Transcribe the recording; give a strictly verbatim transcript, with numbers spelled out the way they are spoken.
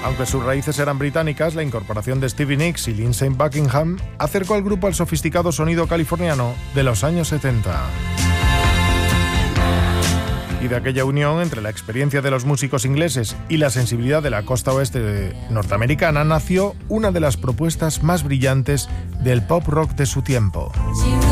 Aunque sus raíces eran británicas, la incorporación de Stevie Nicks y Lindsey Buckingham acercó al grupo al sofisticado sonido californiano de los años setenta. Y de aquella unión entre la experiencia de los músicos ingleses y la sensibilidad de la costa oeste norteamericana nació una de las propuestas más brillantes del pop rock de su tiempo.